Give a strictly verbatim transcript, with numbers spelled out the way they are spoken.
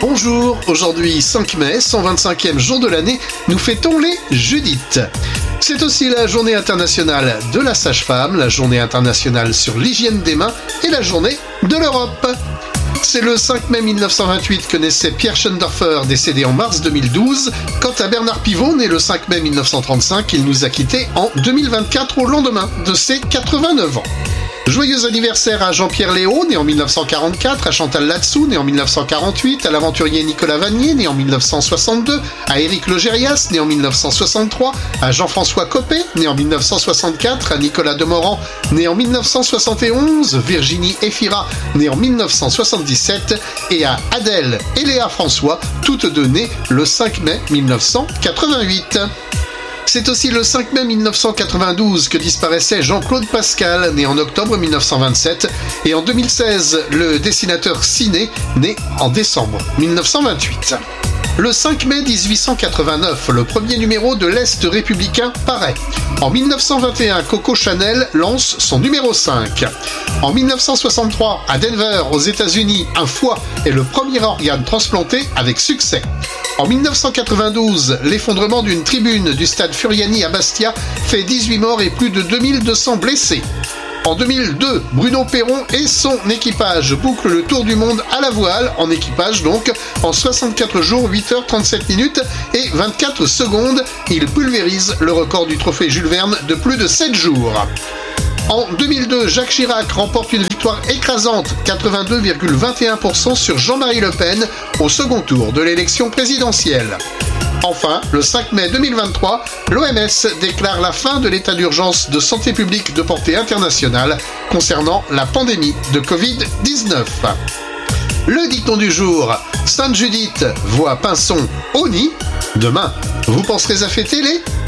Bonjour, aujourd'hui cinq mai, cent vingt-cinquième jour de l'année, nous fêtons les Judith. C'est aussi la journée internationale de la sage-femme, la journée internationale sur l'hygiène des mains et la journée de l'Europe. C'est le cinq mai mille neuf cent vingt-huit que naissait Pierre Schoendoerffer, décédé en mars deux mille douze. Quant à Bernard Pivot, né le cinq mai mille neuf cent trente-cinq, il nous a quittés en deux mille vingt-quatre au lendemain de ses quatre-vingt-neuf ans. Joyeux anniversaire à Jean-Pierre Léaud, né en mille neuf cent quarante-quatre, à Chantal Latsou, né en mille neuf cent quarante-huit, à l'aventurier Nicolas Vanier, né en mille neuf cent soixante-deux, à Éric Logérias, né en mille neuf cent soixante-trois, à Jean-François Copé, né en mille neuf cent soixante-quatre, à Nicolas Demorand, né en mille neuf cent soixante et onze, Virginie Efira, née en mille neuf cent soixante-dix-sept, et à Adèle et Léa François, toutes deux nées le cinq mai mille neuf cent quatre-vingt-huit. C'est aussi le cinq mai mille neuf cent quatre-vingt-douze que disparaissait Jean-Claude Pascal, né en octobre mille neuf cent vingt-sept, et en deux mille seize, le dessinateur Ciné, né en décembre mille neuf cent vingt-huit. Le cinq mai mille huit cent quatre-vingt-neuf, le premier numéro de l'Est républicain paraît. En mille neuf cent vingt et un, Coco Chanel lance son numéro cinq. En mille neuf cent soixante-trois, à Denver, aux États-Unis, un foie est le premier organe transplanté avec succès. En mille neuf cent quatre-vingt-douze, l'effondrement d'une tribune du stade Furiani à Bastia fait dix-huit morts et plus de deux mille deux cents blessés. En deux mille deux, Bruno Perron et son équipage bouclent le tour du monde à la voile, en équipage donc, en soixante-quatre jours, huit heures trente-sept minutes et vingt-quatre secondes. Il pulvérise le record du trophée Jules Verne de plus de sept jours. En deux mille deux, Jacques Chirac remporte une victoire écrasante, quatre-vingt-deux virgule vingt et un pour cent sur Jean-Marie Le Pen, au second tour de l'élection présidentielle. Enfin, le cinq mai deux mille vingt-trois, l'O M S déclare la fin de l'état d'urgence de santé publique de portée internationale concernant la pandémie de covid dix-neuf. Le dicton du jour, Sainte Judith voit Pinson au nid. Demain, vous penserez à fêter les